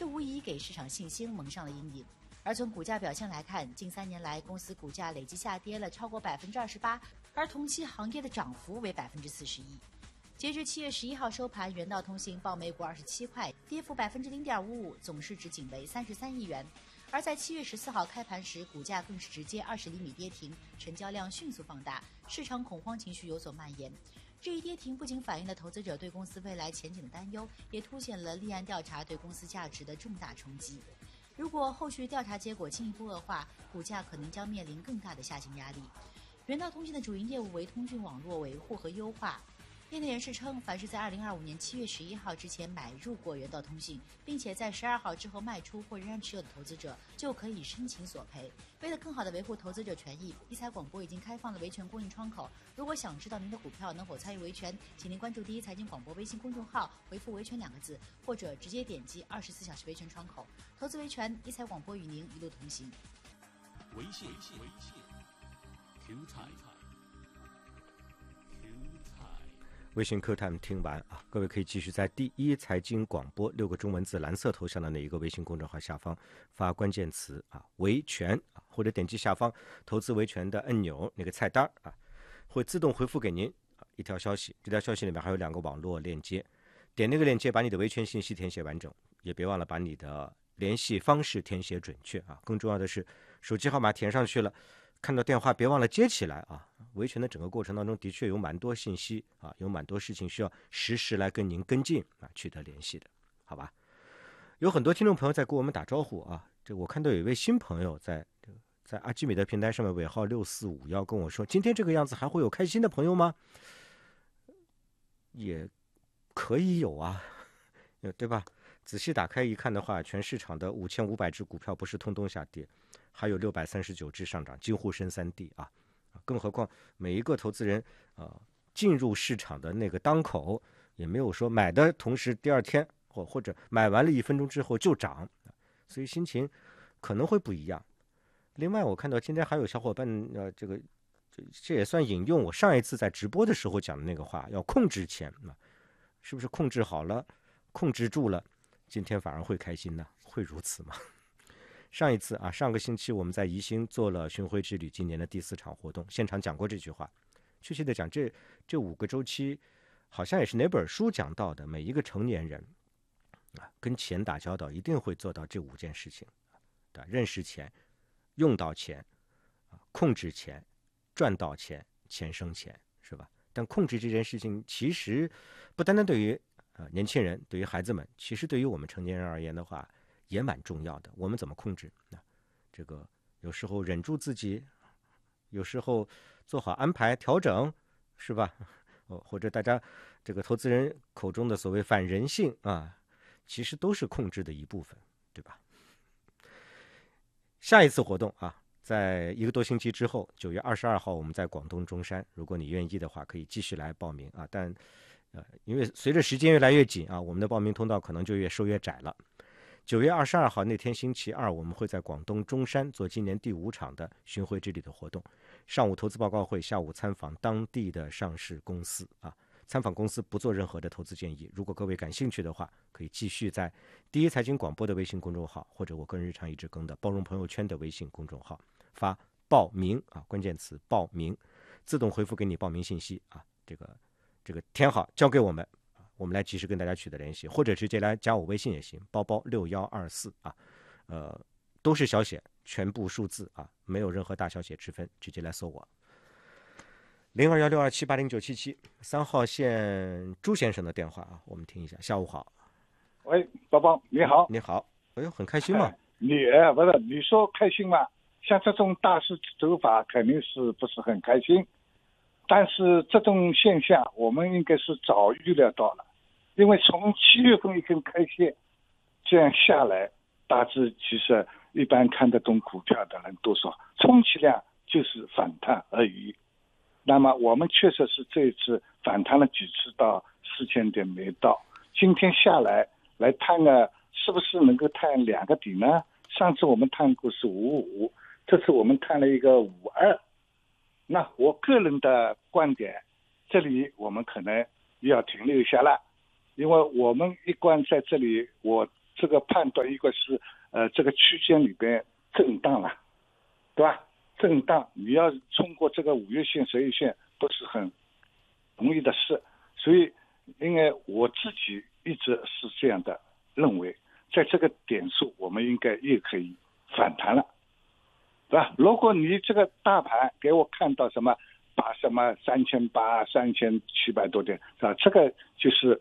这无疑给市场信心蒙上了阴影。而从股价表现来看，近3年来公司股价累计下跌了超过28%，而同期行业的涨幅为41%。截至7月11号收盘，元道通信报每股27块，跌幅0.55%，总市值仅为33亿元。而在7月14号开盘时，股价更是直接20厘米跌停，成交量迅速放大，市场恐慌情绪有所蔓延。这一跌停不仅反映了投资者对公司未来前景的担忧，也凸显了立案调查对公司价值的重大冲击。如果后续调查结果进一步恶化，股价可能将面临更大的下行压力。元道通信的主营业务为通讯网络维护和优化。业内人士称，凡是在2025年7月11号之前买入过元道通信，并且在12号之后卖出或仍然持有的投资者，就可以申请索赔。为了更好地维护投资者权益，一财广播已经开放了维权供应窗口。如果想知道您的股票能否参与维权，请您关注第一财经广播微信公众号，回复“维权”2个字，或者直接点击24小时维权窗口。投资维权，一财广播与您一路同行。 微信 Q 财微信课堂听完啊，各位可以继续在第一财经广播6个中文字蓝色头像的那一个微信公众号下方发关键词啊维权啊，或者点击下方投资维权的按钮那个菜单啊，会自动回复给您一条消息。这条消息里面还有2个网络链接，点那个链接把你的维权信息填写完整，也别忘了把你的联系方式填写准确啊。更重要的是手机号码填上去了，看到电话别忘了接起来啊！维权的整个过程当中，的确有蛮多信息啊，有蛮多事情需要实时来跟您跟进啊，取得联系的，好吧？有很多听众朋友在跟我们打招呼啊，这我看到有一位新朋友在阿基米德平台上面尾号6451跟我说，今天这个样子还会有开心的朋友吗？也可以有啊，对吧？仔细打开一看的话，全市场的5500只股票不是通通下跌，还有639只上涨，几乎升3地啊！更何况每一个投资人进入市场的那个当口，也没有说买的同时第二天或者买完了1分钟之后就涨，所以心情可能会不一样。另外，我看到今天还有小伙伴这也算引用我上一次在直播的时候讲的那个话，要控制钱是不是控制好了，控制住了，今天反而会开心呢？会如此吗？上个星期我们在宜兴做了巡回之旅今年的第4场活动，现场讲过这句话。确切的讲，这5个周期好像也是哪本书讲到的，每一个成年人跟钱打交道一定会做到这5件事情，认识钱，用到钱，控制钱，赚到钱，钱生钱，是吧？但控制这件事情其实不单单对于年轻人，对于孩子们，其实对于我们成年人而言的话也蛮重要的。我们怎么控制？这个有时候忍住自己，有时候做好安排调整，是吧？或者大家这个投资人口中的所谓反人性啊，其实都是控制的一部分，对吧？下一次活动啊，在1个多星期之后，9月22号我们在广东中山，如果你愿意的话，可以继续来报名啊。但因为随着时间越来越紧啊，我们的报名通道可能就越收越窄了。9月22号那天星期二，我们会在广东中山做今年第5场的巡回之旅的活动。上午投资报告会，下午参访当地的上市公司啊。参访公司不做任何的投资建议。如果各位感兴趣的话，可以继续在第一财经广播的微信公众号，或者我个人日常一直更的包容朋友圈的微信公众号发报名啊，关键词报名，自动回复给你报名信息啊。这个填好交给我们。我们来及时跟大家取得联系，或者直接来加我微信也行，包6124啊，都是小写，全部数字啊，没有任何大小写之分，直接来搜我。021627809773号线朱先生的电话啊，我们听一下。下午好。 喂，宝宝你好。 你好。哎呦，很开心嘛。 你说开心嘛？像这种大势走法肯定是不是很开心，但是这种现象我们应该是早预料到了，因为从7月份一根开线这样下来，大致其实一般看得懂股票的人都说充其量就是反弹而已。那么我们确实是这一次反弹了几次到4000点没到，今天下来探个是不是能够探2个底呢？上次我们探过是55，这次我们探了一个52。那我个人的观点，这里我们可能要停留一下了，因为我们一贯在这里，我这个判断一个是这个区间里边震荡了，对吧？震荡你要冲过这个5月线、10月线不是很容易的事，所以因为我自己一直是这样的认为，在这个点数我们应该也可以反弹了，对吧？如果你这个大盘给我看到把什么3800、3700多点，是吧？这个就是